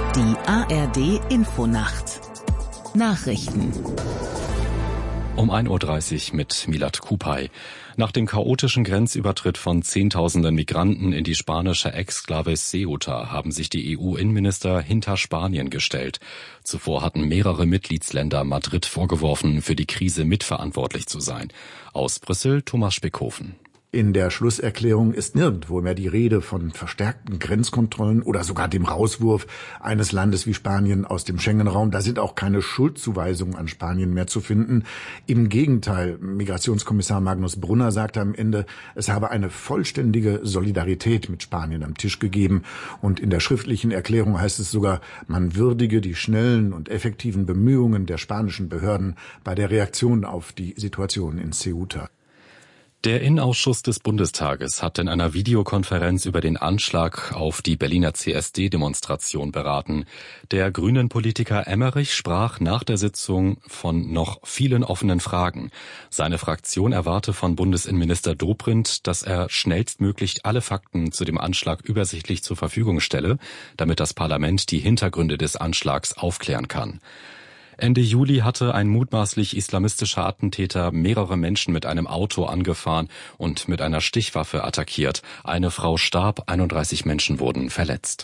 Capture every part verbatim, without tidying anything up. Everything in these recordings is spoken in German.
Die A R D-Infonacht Nachrichten um ein Uhr dreißig mit Milad Kupay. Nach dem chaotischen Grenzübertritt von Zehntausenden Migranten in die spanische Exklave Ceuta haben sich die E U-Innenminister hinter Spanien gestellt. Zuvor hatten mehrere Mitgliedsländer Madrid vorgeworfen, für die Krise mitverantwortlich zu sein. Aus Brüssel Thomas Speckhofen. In der Schlusserklärung ist nirgendwo mehr die Rede von verstärkten Grenzkontrollen oder sogar dem Rauswurf eines Landes wie Spanien aus dem Schengen-Raum. Da sind auch keine Schuldzuweisungen an Spanien mehr zu finden. Im Gegenteil, Migrationskommissar Magnus Brunner sagte am Ende, es habe eine vollständige Solidarität mit Spanien am Tisch gegeben. Und in der schriftlichen Erklärung heißt es sogar, man würdige die schnellen und effektiven Bemühungen der spanischen Behörden bei der Reaktion auf die Situation in Ceuta. Der Innenausschuss des Bundestages hat in einer Videokonferenz über den Anschlag auf die Berliner C S D-Demonstration beraten. Der Grünen-Politiker Emmerich sprach nach der Sitzung von noch vielen offenen Fragen. Seine Fraktion erwarte von Bundesinnenminister Dobrindt, dass er schnellstmöglich alle Fakten zu dem Anschlag übersichtlich zur Verfügung stelle, damit das Parlament die Hintergründe des Anschlags aufklären kann. Ende Juli hatte ein mutmaßlich islamistischer Attentäter mehrere Menschen mit einem Auto angefahren und mit einer Stichwaffe attackiert. Eine Frau starb, einunddreißig Menschen wurden verletzt.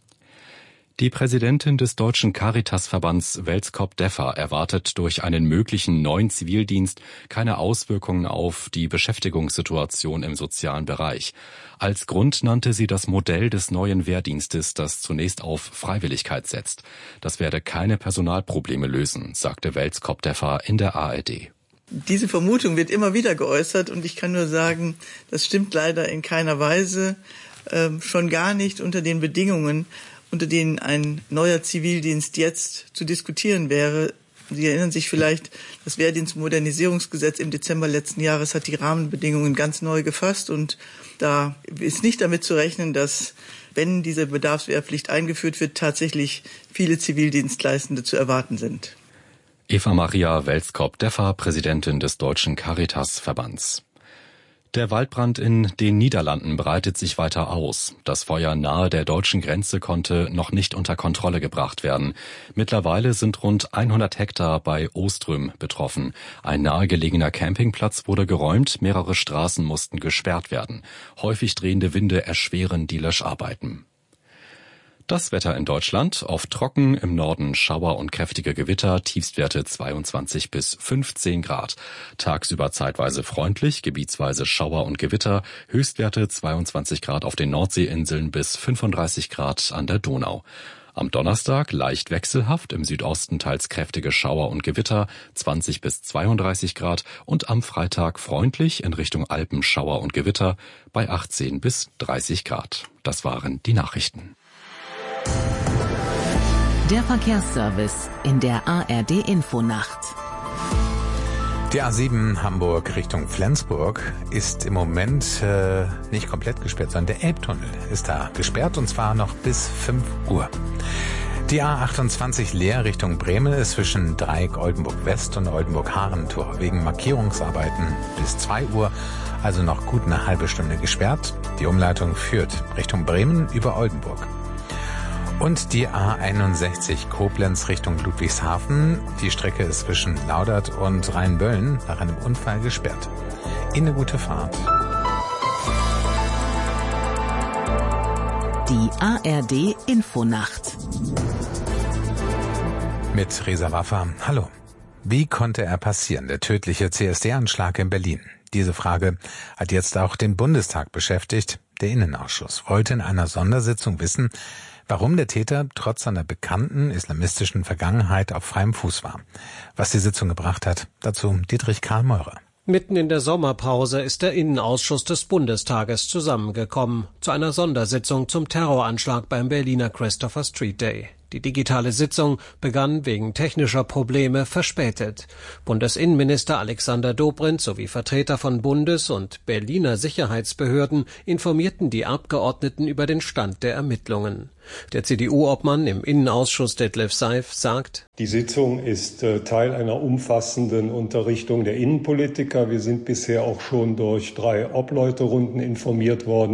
Die Präsidentin des Deutschen Caritas-Verbands Welskop Deffer erwartet durch einen möglichen neuen Zivildienst keine Auswirkungen auf die Beschäftigungssituation im sozialen Bereich. Als Grund nannte sie das Modell des neuen Wehrdienstes, das zunächst auf Freiwilligkeit setzt. Das werde keine Personalprobleme lösen, sagte Welskop Deffer in der A R D. Diese Vermutung wird immer wieder geäußert und ich kann nur sagen, das stimmt leider in keiner Weise, äh, schon gar nicht unter den Bedingungen, unter denen ein neuer Zivildienst jetzt zu diskutieren wäre. Sie erinnern sich vielleicht, das Wehrdienstmodernisierungsgesetz im Dezember letzten Jahres hat die Rahmenbedingungen ganz neu gefasst und da ist nicht damit zu rechnen, dass, wenn diese Bedarfswehrpflicht eingeführt wird, tatsächlich viele Zivildienstleistende zu erwarten sind. Eva Maria Welskop Deffer, Präsidentin des Deutschen Caritas-Verbands. Der Waldbrand in den Niederlanden breitet sich weiter aus. Das Feuer nahe der deutschen Grenze konnte noch nicht unter Kontrolle gebracht werden. Mittlerweile sind rund hundert Hektar bei Oström betroffen. Ein nahegelegener Campingplatz wurde geräumt, mehrere Straßen mussten gesperrt werden. Häufig drehende Winde erschweren die Löscharbeiten. Das Wetter in Deutschland, oft trocken, im Norden Schauer und kräftige Gewitter, Tiefstwerte zweiundzwanzig bis fünfzehn Grad. Tagsüber zeitweise freundlich, gebietsweise Schauer und Gewitter, Höchstwerte zweiundzwanzig Grad auf den Nordseeinseln bis fünfunddreißig Grad an der Donau. Am Donnerstag leicht wechselhaft, im Südosten teils kräftige Schauer und Gewitter, zwanzig bis zweiunddreißig Grad und am Freitag freundlich in Richtung Alpen Schauer und Gewitter bei achtzehn bis dreißig Grad. Das waren die Nachrichten. Der Verkehrsservice in der A R D-Infonacht. Die A sieben Hamburg Richtung Flensburg ist im Moment äh, nicht komplett gesperrt, sondern der Elbtunnel ist da gesperrt und zwar noch bis fünf Uhr. Die A achtundzwanzig Leer Richtung Bremen ist zwischen Dreieck Oldenburg West und Oldenburg Harentor wegen Markierungsarbeiten bis zwei Uhr, also noch gut eine halbe Stunde gesperrt. Die Umleitung führt Richtung Bremen über Oldenburg. Und die A einundsechzig Koblenz Richtung Ludwigshafen. Die Strecke ist zwischen Laudert und Rheinböllen nach einem Unfall gesperrt. Ihnen eine gute Fahrt. Die A R D-Infonacht. Mit Reza Waffa. Hallo. Wie konnte er passieren, der tödliche C S D-Anschlag in Berlin? Diese Frage hat jetzt auch den Bundestag beschäftigt. Der Innenausschuss wollte in einer Sondersitzung wissen, warum der Täter trotz seiner bekannten islamistischen Vergangenheit auf freiem Fuß war. Was die Sitzung gebracht hat, dazu Dietrich Karl Meurer. Mitten in der Sommerpause ist der Innenausschuss des Bundestages zusammengekommen zu einer Sondersitzung zum Terroranschlag beim Berliner Christopher Street Day. Die digitale Sitzung begann wegen technischer Probleme verspätet. Bundesinnenminister Alexander Dobrindt sowie Vertreter von Bundes- und Berliner Sicherheitsbehörden informierten die Abgeordneten über den Stand der Ermittlungen. Der C D U-Obmann im Innenausschuss Detlef Seif sagt: Die Sitzung ist äh, Teil einer umfassenden Unterrichtung der Innenpolitiker. Wir sind bisher auch schon durch drei Obleuterunden informiert worden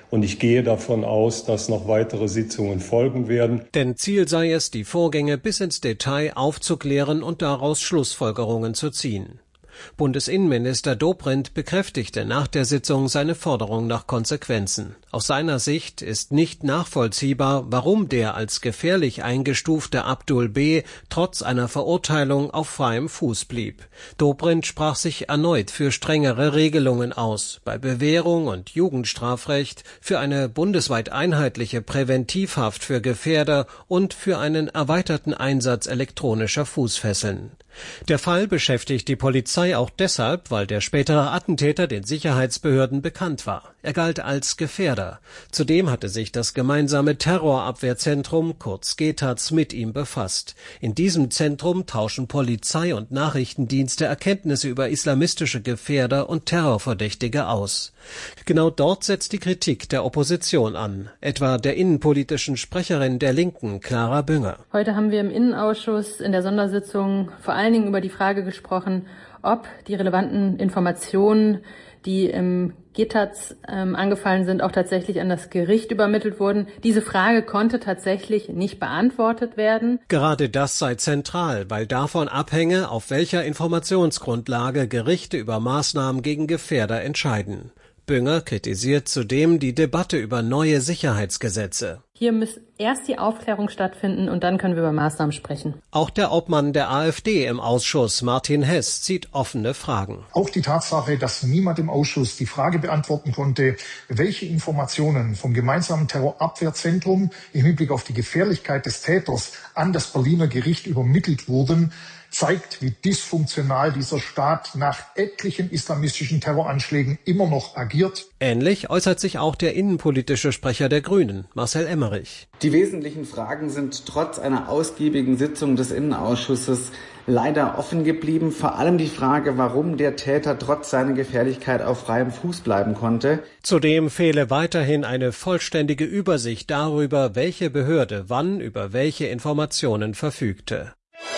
Und ich gehe davon aus, dass noch weitere Sitzungen folgen werden. Denn Ziel sei es, die Vorgänge bis ins Detail aufzuklären und daraus Schlussfolgerungen zu ziehen. Bundesinnenminister Dobrindt bekräftigte nach der Sitzung seine Forderung nach Konsequenzen. Aus seiner Sicht ist nicht nachvollziehbar, warum der als gefährlich eingestufte Abdul B. trotz einer Verurteilung auf freiem Fuß blieb. Dobrindt sprach sich erneut für strengere Regelungen aus, bei Bewährung und Jugendstrafrecht, für eine bundesweit einheitliche Präventivhaft für Gefährder und für einen erweiterten Einsatz elektronischer Fußfesseln. Der Fall beschäftigt die Polizei auch deshalb, weil der spätere Attentäter den Sicherheitsbehörden bekannt war. Er galt als Gefährder. Zudem hatte sich das gemeinsame Terrorabwehrzentrum, kurz G T A Z, mit ihm befasst. In diesem Zentrum tauschen Polizei und Nachrichtendienste Erkenntnisse über islamistische Gefährder und Terrorverdächtige aus. Genau dort setzt die Kritik der Opposition an, etwa der innenpolitischen Sprecherin der Linken, Clara Bünger. Heute haben wir im Innenausschuss in der Sondersitzung vor allen Dingen über die Frage gesprochen, ob die relevanten Informationen, die im G T A Z ähm, angefallen sind, auch tatsächlich an das Gericht übermittelt wurden. Diese Frage konnte tatsächlich nicht beantwortet werden. Gerade das sei zentral, weil davon abhänge, auf welcher Informationsgrundlage Gerichte über Maßnahmen gegen Gefährder entscheiden. Bünger kritisiert zudem die Debatte über neue Sicherheitsgesetze. Hier muss erst die Aufklärung stattfinden und dann können wir über Maßnahmen sprechen. Auch der Obmann der AfD im Ausschuss, Martin Hess, zieht offene Fragen. Auch die Tatsache, dass niemand im Ausschuss die Frage beantworten konnte, welche Informationen vom gemeinsamen Terrorabwehrzentrum im Hinblick auf die Gefährlichkeit des Täters an das Berliner Gericht übermittelt wurden, zeigt, wie dysfunktional dieser Staat nach etlichen islamistischen Terroranschlägen immer noch agiert. Ähnlich äußert sich auch der innenpolitische Sprecher der Grünen, Marcel Emmerich. Die wesentlichen Fragen sind trotz einer ausgiebigen Sitzung des Innenausschusses leider offen geblieben. Vor allem die Frage, warum der Täter trotz seiner Gefährlichkeit auf freiem Fuß bleiben konnte. Zudem fehle weiterhin eine vollständige Übersicht darüber, welche Behörde wann über welche Informationen verfügte.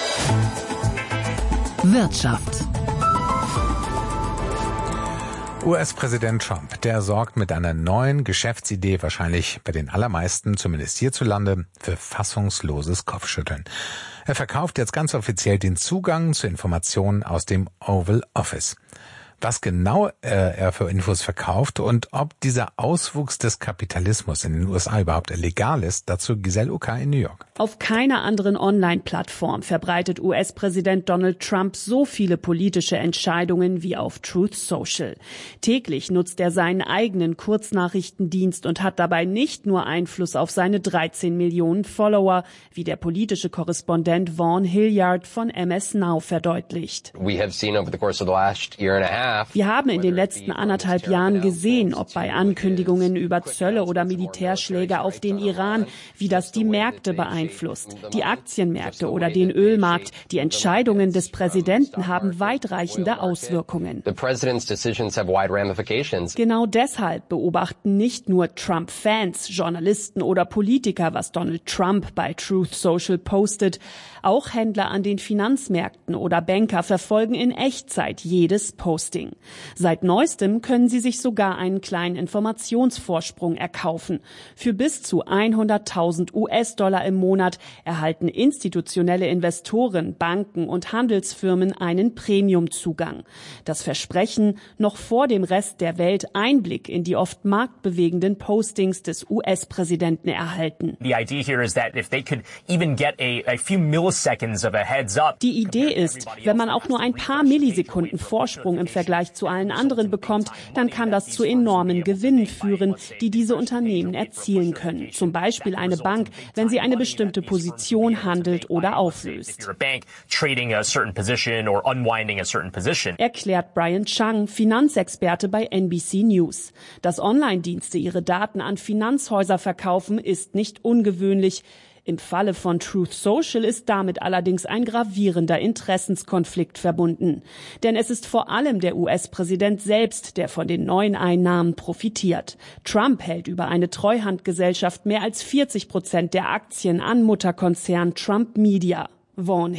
Wirtschaft. U S-Präsident Trump, der sorgt mit einer neuen Geschäftsidee wahrscheinlich bei den allermeisten, zumindest hierzulande, für fassungsloses Kopfschütteln. Er verkauft jetzt ganz offiziell den Zugang zu Informationen aus dem Oval Office. Was genau äh, er für Infos verkauft und ob dieser Auswuchs des Kapitalismus in den U S A überhaupt legal ist, dazu Giselle Uka in New York. Auf keiner anderen Online-Plattform verbreitet U S-Präsident Donald Trump so viele politische Entscheidungen wie auf Truth Social. Täglich nutzt er seinen eigenen Kurznachrichtendienst und hat dabei nicht nur Einfluss auf seine dreizehn Millionen Follower, wie der politische Korrespondent Vaughn Hilliard von M S Now verdeutlicht. We have seen over the course of the last year and a half Wir haben in den letzten anderthalb Jahren gesehen, ob bei Ankündigungen über Zölle oder Militärschläge auf den Iran, wie das die Märkte beeinflusst, die Aktienmärkte oder den Ölmarkt. Die Entscheidungen des Präsidenten haben weitreichende Auswirkungen. Genau deshalb beobachten nicht nur Trump-Fans, Journalisten oder Politiker, was Donald Trump bei Truth Social postet. Auch Händler an den Finanzmärkten oder Banker verfolgen in Echtzeit jedes Posting. Seit neuestem können sie sich sogar einen kleinen Informationsvorsprung erkaufen. Für bis zu hunderttausend U S-Dollar im Monat erhalten institutionelle Investoren, Banken und Handelsfirmen einen Premiumzugang. Das Versprechen, noch vor dem Rest der Welt Einblick in die oft marktbewegenden Postings des U S-Präsidenten erhalten. Die Idee ist, wenn man auch nur ein paar Millisekunden Vorsprung im Vergleich zu allen anderen bekommt, dann kann das zu enormen Gewinnen führen, die diese Unternehmen erzielen können. Zum Beispiel eine Bank, wenn sie eine bestimmte Position handelt oder auflöst. Erklärt Brian Chang, Finanzexperte bei N B C News. Dass Online-Dienste ihre Daten an Finanzhäuser verkaufen, ist nicht ungewöhnlich. Im Falle von Truth Social ist damit allerdings ein gravierender Interessenskonflikt verbunden. Denn es ist vor allem der U S-Präsident selbst, der von den neuen Einnahmen profitiert. Trump hält über eine Treuhandgesellschaft mehr als vierzig Prozent der Aktien an Mutterkonzern Trump Media. Vaughn